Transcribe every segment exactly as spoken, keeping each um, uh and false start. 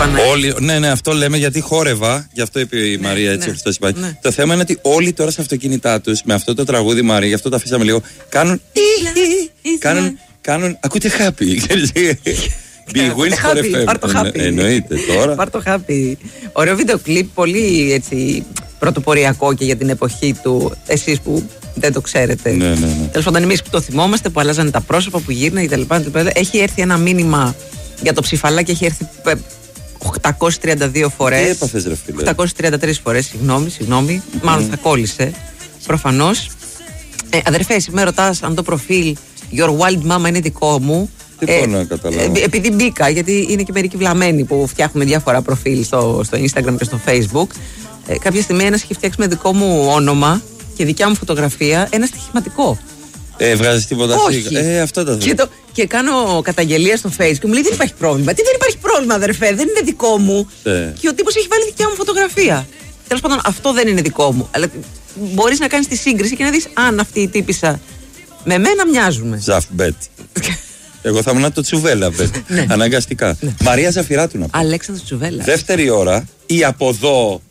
Όλοι, ναι, ναι, αυτό λέμε γιατί χόρευα, γι' αυτό είπε η ναι, Μαρία έτσι. Ναι, ναι. Το θέμα είναι ότι όλοι τώρα στα αυτοκίνητά τους με αυτό το τραγούδι, Μαρία, γι' αυτό το αφήσαμε λίγο, κάνουν. Κάνουν. Κάνουν. Ακούτε χάπι. Big wins for εφ εμ. Πάρ' το χάπι. Εννοείται τώρα. Πάρ' το χάπι. Ωραίο βίντεο κλιπ, πολύ έτσι πρωτοποριακό και για την εποχή του. Εσείς που δεν το ξέρετε. Ναι, ναι, ναι. Τέλος πάντων, εμείς που το θυμόμαστε, που αλλάζανε τα πρόσωπα, που γύρνανε κτλ. Έχει έρθει ένα μήνυμα για το ψηφαλάκι, έχει έρθει οκτακόσιες τριάντα δύο φορές. Τι έπαθες, ρε φίλε? οκτακόσιες τριάντα τρεις φορές, συγγνώμη, συγγνώμη. Mm. Μάλλον θα κόλλησε. Προφανώς. Ε, αδερφέ, εσύ με ρωτάς αν το προφίλ Your Wild Mama είναι δικό μου. Τι ε, να καταλάβω. Ε, επειδή μπήκα, γιατί είναι και μερικοί βλαμμένοι που φτιάχνουμε διάφορα προφίλ στο, στο Instagram και στο Facebook. Ε, κάποια στιγμή ένας είχε φτιάξει με δικό μου όνομα και δικιά μου φωτογραφία ένα στοιχηματικό. Ε, βγάζεις τίποτα Όχι. Ε, αυτό τα και, το, και κάνω καταγγελία στο Facebook και μου λέει δεν υπάρχει πρόβλημα. Τι δεν υπάρχει πρόβλημα, αδερφέ, δεν είναι δικό μου. Ε. Και ο τύπος έχει βάλει δικιά μου φωτογραφία. Τέλος πάντων, αυτό δεν είναι δικό μου. Αλλά μπορείς να κάνεις τη σύγκριση και να δεις αν αυτή η τύπισσα με μένα μοιάζουμε. Ζαφ μπετ. Εγώ θα ήμουν το Τσουβέλα, μπετ. Ναι. Αναγκαστικά. Ναι. Μαρία Ζαφυράτου να πω. Αλέξανδρος Τσουβέλα. Δεύτερη ώρα, η από εδώ.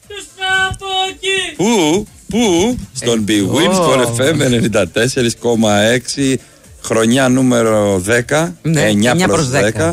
Πού, πού, στον Big Wins for εφ εμ ενενήντα τέσσερα κόμμα έξι, χρονιά νούμερο δέκα, ναι, εννιά προς δέκα,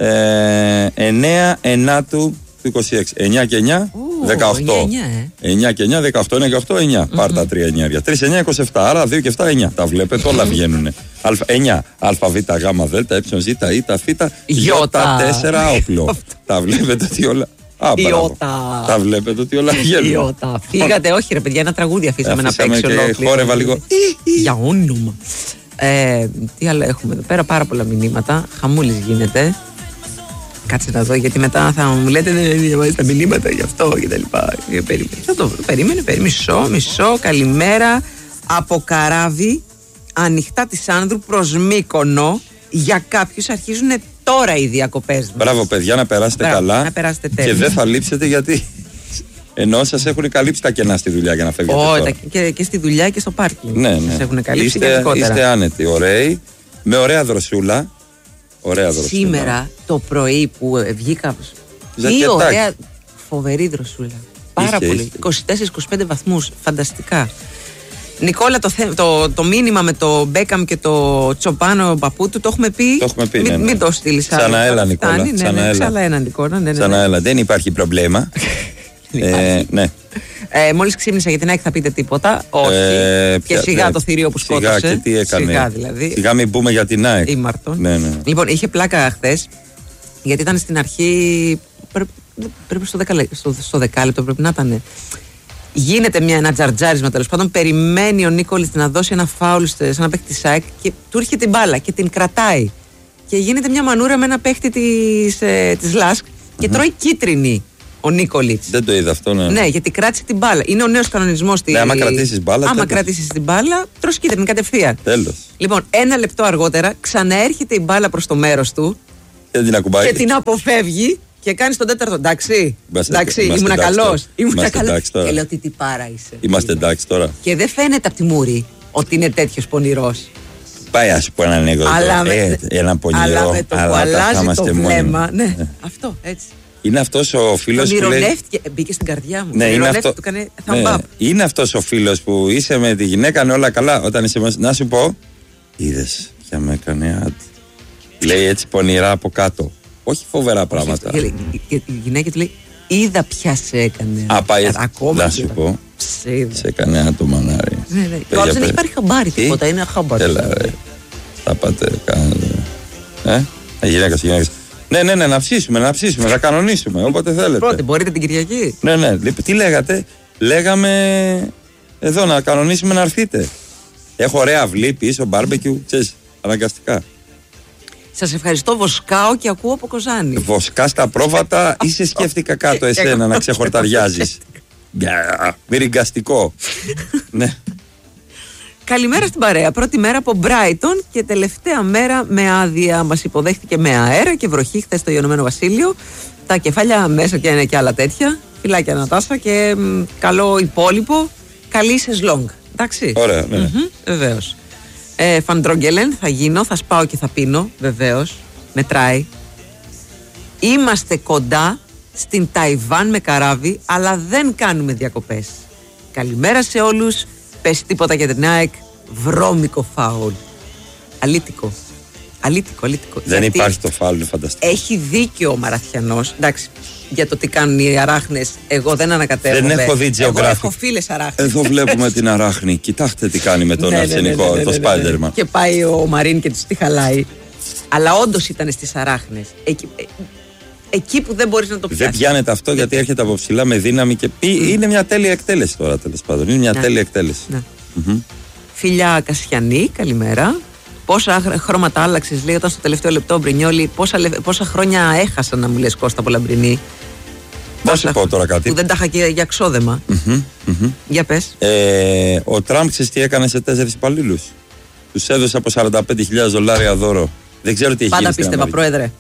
ε, εννέα ενάτου του είκοσι έξι. εννιά και εννιά, δεκαοκτώ. εννιά και εννιά, δεκαοκτώ, εννιά και οκτώ, εννιά. Mm-hmm. Πάρ' τα τρία εννιά. τρία, εννιά, είκοσι επτά. Άρα δύο και επτά, εννιά. Τα βλέπετε, όλα βγαίνουν. εννιά. Α, Β, Γ, Δ, Ε, Ζ, Ι, Φ, Ι, τέσσερα, όπλο. Τα βλέπετε ότι όλα. Α, Ιώτα. Τα βλέπετε ότι όλα βγαίνουν. Ιώτα. Φύγατε, όχι ρε παιδιά, ένα τραγούδι αφήσαμε να παίξει ολόκληρο. Και χόρευα λίγο. Για όνομα. Ε, τι άλλο έχουμε εδώ πέρα, πάρα πολλά μηνύματα. Χαμούλης γίνεται. Κάτσε να δω, γιατί μετά θα μου λέτε δεν διαβάζεις τα μηνύματα γι' αυτό και τα λοιπά. Θα το βρω. Περίμενε, περίμενε. Μισό, μισό. Καλημέρα από Καράβι, ανοιχτά της Άνδρου προς Μύκονο. Για κάποιους αρχίζουν τώρα οι διακοπές μας. Μπράβο, παιδιά, να περάσετε Μπράβο, καλά. Να περάσετε και δεν θα λείψετε γιατί. Ενώ σας έχουν καλύψει τα κενά στη δουλειά για να φεύγετε. Όχι, και, και στη δουλειά και στο πάρκινγκ. Ναι, ναι. Σας έχουν καλύψει είστε, γενικότερα. Είστε άνετοι, ωραίοι, με ωραία δροσούλα. Ωραία δροσούλα. Σήμερα το πρωί που βγήκα. Τι ωραία, φοβερή δροσούλα. Πάρα είχε, πολύ. είκοσι τέσσερα είκοσι πέντε βαθμούς. Φανταστικά. Νικόλα, το, το, το μήνυμα με το Μπέκαμ και το Τσοπάνο παππού του το έχουμε πει. Το έχουμε πει. Μην, ναι, ναι. μην το στείλει άλλο. Ξαναέλα, Νικόλα. Ναι, ναι, ξαναέλα, Νικόλα. Ναι, ναι, ναι. Δεν υπάρχει προβλήμα. ε, ναι. Ε, μόλις ξύπνησα γιατί να έχει θα πείτε τίποτα. Όχι. Ε, και ποια, σιγά ναι, το θηρίο που σκότωσε. Σιγά και τι έκανε. Σιγά δηλαδή. Σιγά μην μπούμε για την ΑΕΚ. Ναι, ναι. Λοιπόν, είχε πλάκα χθες γιατί ήταν στην αρχή. Πρέπει, πρέπει στο, δεκα, στο, στο δεκάλεπτο πρέπει να ήταν. Γίνεται μια, ένα τζαρτζάρισμα τέλος πάντων. Περιμένει ο Νίκολης να δώσει ένα φάουλ σε ένα παίχτη της ΑΕΚ και του έρχεται την μπάλα και την κρατάει. Και γίνεται μια μανούρα με ένα παίχτη της, ε, της Λάσκ και mm-hmm. τρώει κίτρινη. Ο Νίκολιτς. Δεν το είδα αυτό, ναι. Ναι, γιατί κράτησε την μπάλα. Είναι ο νέος κανονισμός. Στη... Ναι, άμα κρατήσεις μπάλα. Άμα κρατήσεις την μπάλα, τρως κίτρινη κατευθείαν. Τέλος. Λοιπόν, ένα λεπτό αργότερα ξαναέρχεται η μπάλα προς το μέρος του. Και την ακουμπάει. Και την αποφεύγει και κάνει τον τέταρτο. Εντάξει. Είμαστε, εντάξει, ήμουν καλός. Ήμουν καλός. Και λέω τι τι πάρα είσαι. Είμαστε εντάξει τώρα. Και δεν φαίνεται από τη μούρη ότι είναι τέτοιος πονηρός. Πάει ας πω έναν εγώ. Αλλά ένα πονηρό. Αλλά με το που αλλάζει το βλέμμα. Ναι, αυτό έτσι. Είναι αυτός ο φίλος που λέει... Μπήκε στην καρδιά μου. Ναι, είναι, αυτό... του κάνε ναι. είναι αυτός ο φίλος που είσαι με τη γυναίκα, είναι όλα καλά. Όταν είσαι μέσα, να σου πω, είδες ποια με έκανε ad. Λέει έτσι πονηρά από κάτω. Όχι φοβερά πράγματα. Και, και, η γυναίκα του λέει, είδα ποια σε έκανε. Α, πάει έτσι. Να σου πω. Σε έκανε ad το μανάρι. Ναι, ναι. Και όλος δεν έχει πάρει χαμπάρι τίποτα. Είναι χαμπάρι. Έλα ρε. Θα πάτε, κάνετε. Ε, γυναίκα, γυναίκα. Ναι, ναι, ναι, να ψήσουμε, να ψήσουμε, να κανονίσουμε, όποτε θέλετε. Πρώτη, μπορείτε την Κυριακή. Ναι, ναι, τι λέγατε, λέγαμε εδώ να κανονίσουμε να έρθείτε. Έχω ωραία αυλή πίσω, μπάρμπεκιου, ξέρεις, αναγκαστικά. Σας ευχαριστώ, βοσκάω και ακούω από Κοζάνη. Βοσκά στα πρόβατα ή σε σκέφτηκα κάτω εσένα να ξεχορταριάζεις. Μυριγκαστικό. Ναι. Καλημέρα στην παρέα. Πρώτη μέρα από Brighton και τελευταία μέρα με άδεια. Μας υποδέχτηκε με αέρα και βροχή χθες στο Ηνωμένο Βασίλειο. Τα κεφάλια μέσα και είναι και άλλα τέτοια. Φιλάκια Νατάσα και μ, καλό υπόλοιπο. Καλή σεζλόγκ. Εντάξει. Ωραία, ναι. Mm-hmm, βεβαίως. Ε, Φαντρόγγελεν θα γίνω, θα σπάω και θα πίνω. Βεβαίως. Μετράει. Είμαστε κοντά στην Ταϊβάν με καράβι, αλλά δεν κάνουμε διακοπές. Καλημέρα σε όλους. Πες τίποτα για την ΑΕΚ. Βρώμικο φάουλ. Αλήτικο. Αλήτικο, αλήτικο. Δεν Γιατί υπάρχει το φάουλ, είναι φανταστικό. έχει δίκιο ο Μαραθιανός. Εντάξει, για το τι κάνουν οι αράχνες, εγώ δεν ανακατεύομαι. Δεν έχω δει Geographic. Εγώ έχω φίλες αράχνες. Εδώ βλέπουμε την αράχνη. Κοιτάξτε τι κάνει με τον αρσενικό, το Spider-Man. Και πάει ο Μαρίν και τους τη χαλάει. Αλλά όντως ήταν στις αράχνες. Εκεί, ε, εκεί που δεν μπορείς να το πιάσεις. Δεν πιάνεται αυτό γιατί έρχεται από ψηλά με δύναμη και πει. Mm. Είναι μια τέλεια εκτέλεση τώρα, τέλος πάντων. Είναι μια να. τέλεια εκτέλεση. Mm-hmm. Φιλιά Κασιανή, καλημέρα. Πόσα χρώματα άλλαξες, λέει, όταν στο τελευταίο λεπτό ο Μπρινιόλι, πόσα, πόσα χρόνια έχασα να μου λες, Κώστα, από Λαμπρινή. Θα σου πω τώρα κάτι. Που δεν τα είχα και για ξόδεμα. Mm-hmm, mm-hmm. Για πες. Ε, ο Τραμπ ξέρεις τι έκανε σε τέσσερις υπαλλήλους. Τους έδωσε από σαράντα πέντε χιλιάδες δολάρια δώρο. Δεν ξέρω τι έχει γίνει. Πάντα πίστευα, πρόεδρε.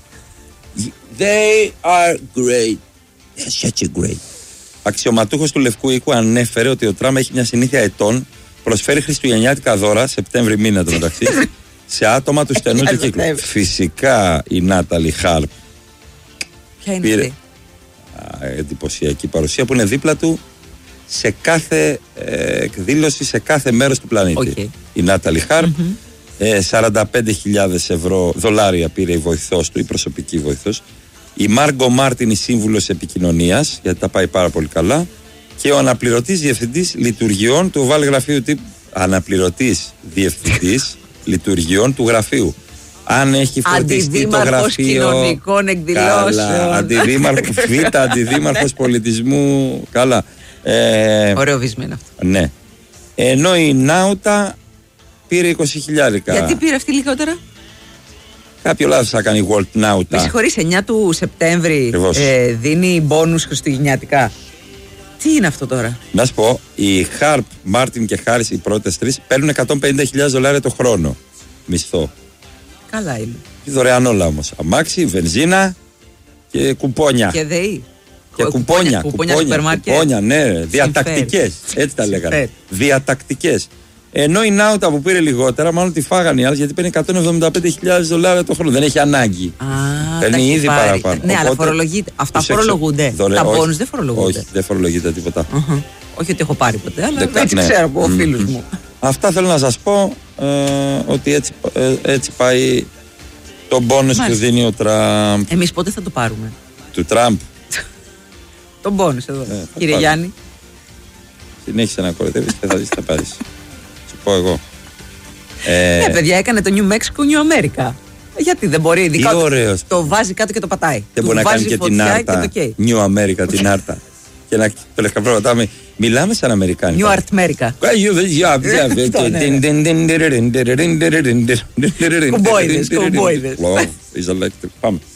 They are great. They're such a great. Αξιωματούχος του Λευκού Οίκου ανέφερε ότι ο Τραμπ έχει μια συνήθεια ετών, προσφέρει χριστουγεννιάτικα δώρα, Σεπτέμβρη μήνα το μεταξύ, σε άτομα του στενού του κύκλου. Φυσικά η Νάταλι Χάρπ. Ποια είναι πήρε... αυτή? Εντυπωσιακή παρουσία που είναι δίπλα του σε κάθε ε, εκδήλωση, σε κάθε μέρος του πλανήτη. Okay. Η Νάταλι Χάρπ. Mm-hmm. ε, σαράντα πέντε χιλιάδες ευρώ δολάρια πήρε η βοηθός του, η προσωπική βοηθός. Η Μάργκο Μάρτιν, η σύμβουλος επικοινωνίας, γιατί τα πάει πάρα πολύ καλά. Και ο αναπληρωτής διευθυντής λειτουργιών του ΒΑΛ γραφείου τύπου. Αναπληρωτής διευθυντής λειτουργιών του γραφείου. Αν έχει φροντιστεί το γραφείο. Κοινωνικών εκδηλώσεων. Αντιδήμαρχος, β' αντιδήμαρχος πολιτισμού. Καλά. Ε, Ωραίο βυσμένο αυτό. Ναι. Ενώ η Νάουτα πήρε είκοσι χιλιάρικα. Γιατί πήρε αυτή λιγότερα? Κάποιο λάθος θα κάνει η World Νάουτα. Με συγχωρείς, εννιά του Σεπτέμβρη ε, δίνει μπόνους χριστουγεννιάτικα. Τι είναι αυτό τώρα? Να σου πω, οι Χάρπ, Μάρτιν και Χάρις, οι πρώτες τρεις, παίρνουν εκατόν πενήντα χιλιάδες δολάρια το χρόνο μισθό. Καλά είναι. Και δωρεάν όλα όμως. Αμάξι, βενζίνα και κουπόνια. Και ΔΕΗ. Και κουπόνια. Κουπόνια, κουπόνια, κουπόνια, ναι. Διατακτικές. Έτσι τα λέγανε. Διατακτικές. Ενώ η Νάουτα που πήρε λιγότερα, μάλλον τη φάγανε οι άλλοι, γιατί παίρνει εκατόν εβδομήντα πέντε χιλιάδες δολάρια το χρόνο. Δεν έχει ανάγκη. Α, παίρνει ήδη παραπάνω. Ναι, οπότε, αλλά φορολογείται. Αυτά φορολογούνται. Δωρε... Τα μπόνους δεν φορολογούνται. Όχι, δεν φορολογείται τίποτα. Uh-huh. Όχι ότι έχω πάρει ποτέ, αλλά Δεκα... έτσι ναι. ξέρω από mm-hmm. φίλους μου. Αυτά θέλω να σας πω, ε, ότι έτσι, ε, έτσι πάει το μπόνους που δίνει ο Τραμπ. Εμείς πότε θα το πάρουμε? Του Τραμπ. Το μπόνους εδώ, ε, κύριε Γιάννη. Συνέχισε να κοροϊδεύεις και θα δεις τι θα πάρεις. Σου πω εγώ. Ε, ναι, παιδιά, έκανε το New Mexico New America. Γιατί δεν μπορεί, ειδικά το, το βάζει κάτω και το πατάει. Δεν μπορεί να κάνει και την άρτα. Και New America, την άρτα. Και να το λευκαπρόβατάμε. Μιλάμε σαν Αμερικάνοι. New Art America. Κουμπόιδες, κουμπόιδες. Πάμε.